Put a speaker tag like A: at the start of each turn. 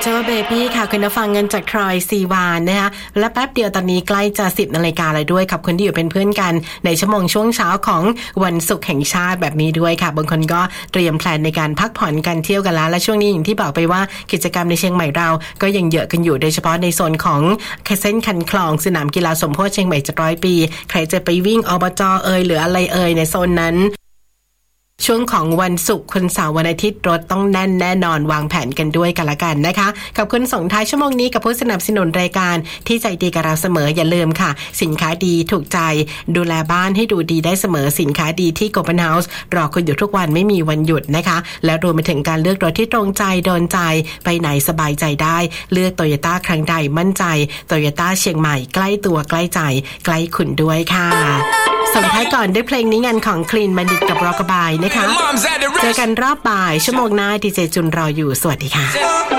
A: Angel Baby ค่ะคุณผู้ฟังเงินจากทรอยซีวานนะคะและแป๊บเดียวตอนนี้ใกล้จะ 10 นาฬิกาแล้วด้วยขอบคุณที่อยู่เป็นเพื่อนกันในชั่วโมงช่วงเช้าของวันศุกร์แห่งชาติแบบนี้ด้วยค่ะบางคนก็เตรียมแพลนในการพักผ่อนกันเที่ยวกันแล้วและช่วงนี้อย่างที่บอกไปว่ากิจกรรมในเชียงใหม่เราก็ยังเยอะกันอยู่โดยเฉพาะในโซนของเส้นคันคลองสนามกีฬาสมโพธิเชียงใหม่700 ปีใครจะไปวิ่งอบจ.หรืออะไรในโซนนั้นช่วงของวันศุกร์คุณเสาร์วันอาทิตย์รถต้องแน่นแน่นอนวางแผนกันด้วยกันละกันนะคะกับคุณส่งท้ายชั่วโมงนี้กับผู้สนับสนุนรายการที่ใจดีกับเราเสมออย่าลืมค่ะสินค้าดีถูกใจดูแลบ้านให้ดูดีได้เสมอสินค้าดีที่โกลบอลเฮาส์รอคุณอยู่ทุกวันไม่มีวันหยุดนะคะและรวมไปถึงการเลือกรถที่ตรงใจโดนใจไปไหนสบายใจได้เลือก Toyota ครั้งใดมั่นใจ Toyota เชียงใหม่ใกล้ตัวใกล้ใจใกล้คุณด้วยค่ะส่งท้ายก่อนด้วยเพลงนี้งานของคลีนบัณฑิตกับร็อกบายนะคะเจอกันรอบบ่ายชั่วโมงหน้าดีเจจุนรออยู่สวัสดีค่ะ